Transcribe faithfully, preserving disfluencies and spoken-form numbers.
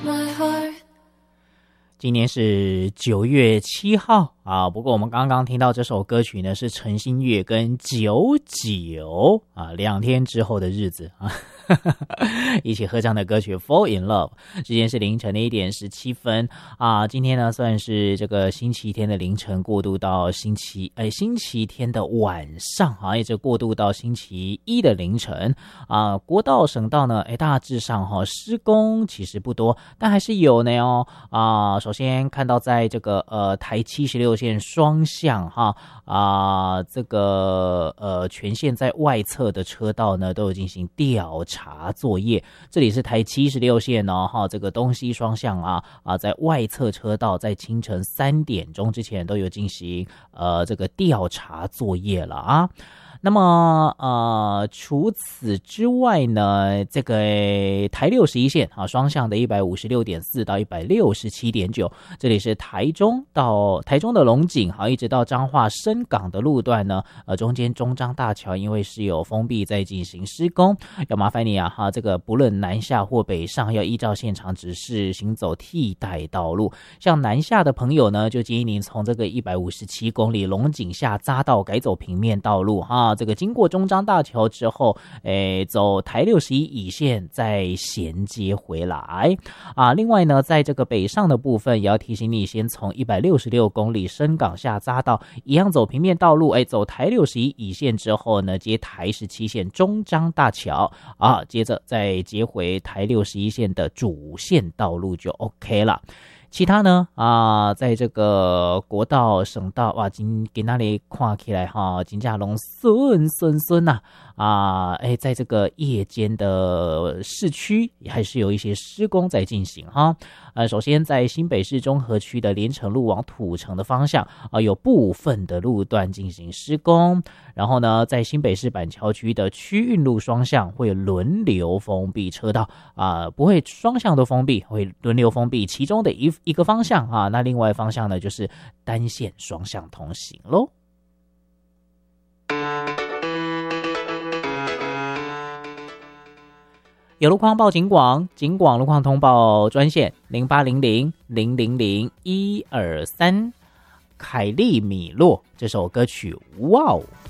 my heart。 今年是九月七号啊，不过我们刚刚听到这首歌曲呢，是陈星月跟九九啊两天之后的日子啊。一起合唱的歌曲 Fall in Love。 时间是凌晨的一点十七分啊。今天呢算是这个星期天的凌晨过渡到星期哎星期天的晚上啊，一直过渡到星期一的凌晨啊。国道省道呢哎大致上哈、哦、施工其实不多，但还是有呢哦啊。首先看到在这个呃台七十六线双向哈啊这个呃全线在外侧的车道呢都有进行调查查作业，这里是台七十六线哦，哈，这个东西双向啊啊，在外侧车道在清晨三点钟之前都有进行呃这个调查作业了啊。那么呃，除此之外呢，这个台六十一线啊，双向的一百五十六点四到一百六十七点九，这里是台中到台中的龙井，好，一直到彰化深港的路段呢，呃，中间中彰大桥因为是有封闭在进行施工，要麻烦你啊哈，这个不论南下或北上，要依照现场指示行走替代道路。像南下的朋友呢，就建议您从这个一百五十七公里龙井下匝道改走平面道路哈。这个经过中彰大桥之后，诶，走台六十一乙线再衔接回来啊。另外呢，在这个北上的部分，也要提醒你先从一百六十六公里深港下匝道一样走平面道路，诶，走台六十一乙线之后呢，接台十七线中彰大桥啊，接着再接回台六十一线的主线道路就 OK 了。其他呢啊，在这个国道、省道哇，今给那里看起来哈，金家龙顺顺顺呐啊，哎，在这个夜间的市区还是有一些施工在进行哈。呃，首先在新北市中和区的连城路往土城的方向啊，有部分的路段进行施工。然后呢，在新北市板桥区的区运路双向会轮流封闭车道啊，不会双向都封闭，会轮流封闭其中的一一个方向啊。那另外方向呢，就是单线双向通行咯。有路况报警广，警广路况通报专线零八零零零零零一二三。凯利米洛这首歌曲，哇哦！